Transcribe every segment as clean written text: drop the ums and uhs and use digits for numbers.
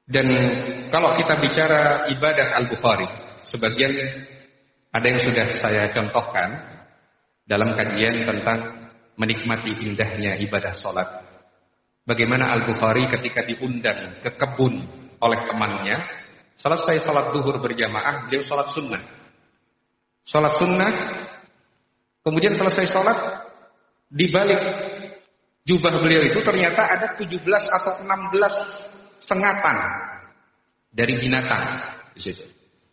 Dan kalau kita bicara ibadah Al-Bukhari, sebagian ada yang sudah saya contohkan dalam kajian tentang menikmati indahnya ibadah sholat. Bagaimana Al-Bukhari ketika diundang ke kebun oleh temannya, selesai sholat zuhur berjamaah, beliau sholat sunnah. Sholat sunnah, kemudian selesai sholat, di balik jubah beliau itu ternyata ada 17 atau 16 sengatan dari binatang di situ.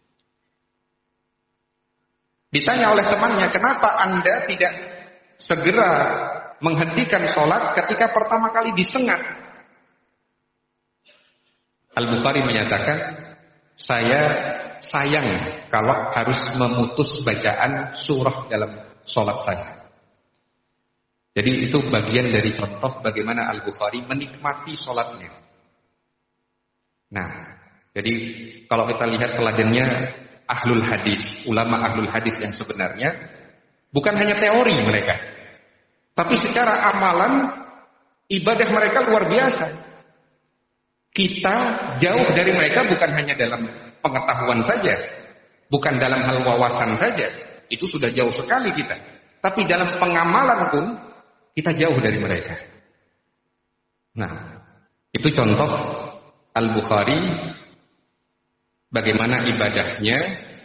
Ditanya oleh temannya, kenapa Anda tidak segera menghentikan sholat ketika pertama kali disengat? Al-Bukhari menyatakan, saya sayang kalau harus memutus bacaan surah dalam sholat saya. Jadi itu bagian dari contoh bagaimana Al-Bukhari menikmati sholatnya. Nah, jadi kalau kita lihat teladannya ahlul hadis, ulama ahlul hadis yang sebenarnya bukan hanya teori mereka, tapi secara amalan ibadah mereka luar biasa. Kita jauh dari mereka bukan hanya dalam pengetahuan saja, bukan dalam hal wawasan saja, itu sudah jauh sekali kita. Tapi dalam pengamalan pun kita jauh dari mereka. Nah, itu contoh Al-Bukhari bagaimana ibadahnya,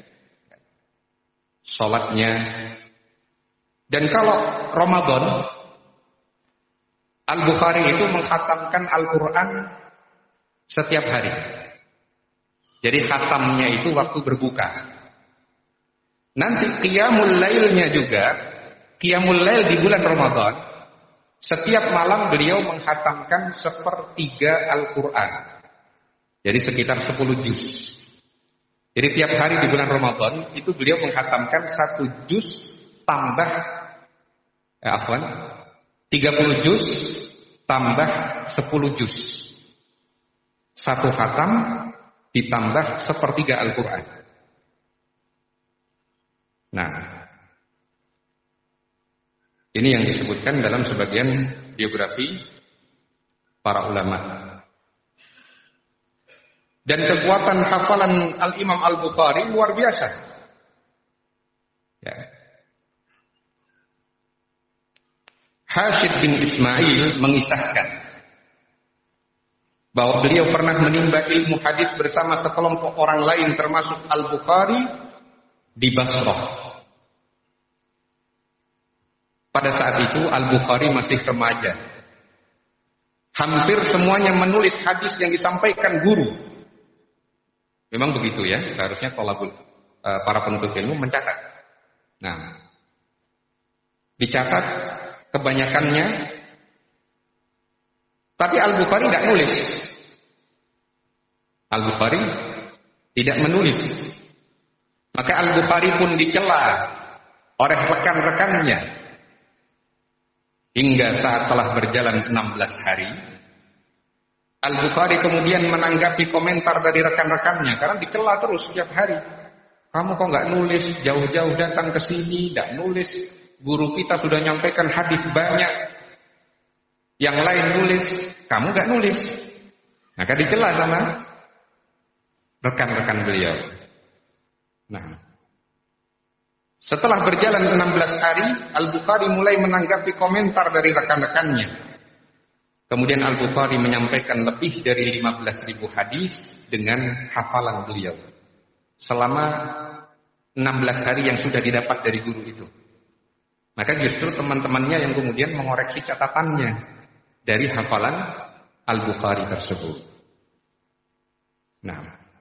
sholatnya. Dan kalau Ramadan, Al-Bukhari itu mengkhatamkan Al-Quran setiap hari. Jadi khatamnya itu waktu berbuka. Nanti qiyamul lailnya juga, qiyamul lail di bulan Ramadan, setiap malam beliau mengkhatamkan 1/3 Al-Quran. Jadi sekitar 10 juz. Jadi tiap hari di bulan Ramadan itu beliau mengkhatamkan 1 juz tambah 30 juz tambah 10 juz. 1 khatam ditambah 1/3 Al-Quran. Nah, ini yang disebutkan dalam sebagian biografi para ulama. Dan kekuatan hafalan Al-Imam Al-Bukhari luar biasa. Ya. Hashid bin Ismail mengisahkan bahwa beliau pernah menimba ilmu hadis bersama sekelompok orang lain termasuk Al-Bukhari di Basrah. Pada saat itu Al-Bukhari masih remaja. Hampir semuanya menulis hadis yang disampaikan guru. Memang begitu ya, seharusnya para penuntut ilmu mencatat. Nah, dicatat kebanyakannya, tapi Al-Bukhari tidak nulis. Al-Bukhari tidak menulis. Maka Al-Bukhari pun dicela oleh rekan-rekannya. Hingga saat telah berjalan 16 hari, Al-Bukhari kemudian menanggapi komentar dari rekan-rekannya. Karena dicela terus setiap hari. Kamu kok nggak nulis, jauh-jauh datang ke sini, nggak nulis. Guru kita sudah nyampaikan hadis banyak. Yang lain nulis, kamu nggak nulis. Maka dicela sama rekan-rekan beliau. Nah, setelah berjalan 16 hari, Al-Bukhari mulai menanggapi komentar dari rekan-rekannya. Kemudian Al-Bukhari menyampaikan lebih dari 15.000 hadis dengan hafalan beliau. Selama 16 hari yang sudah didapat dari guru itu. Maka justru teman-temannya yang kemudian mengoreksi catatannya dari hafalan Al-Bukhari tersebut. Nah,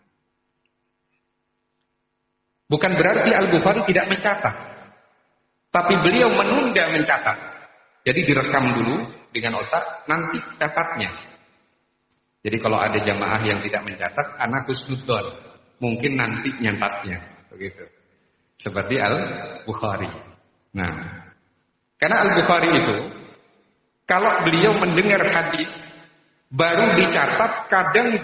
bukan berarti Al-Bukhari tidak mencatat. Tapi beliau menunda mencatat. Jadi direkam dulu dengan otak, nanti catatnya. Jadi kalau ada jamaah yang tidak mencatat, anak husnudzon, mungkin nanti nyatatnya. Begitu. Seperti Al-Bukhari. Nah, karena Al-Bukhari itu, kalau beliau mendengar hadis, baru dicatat kadang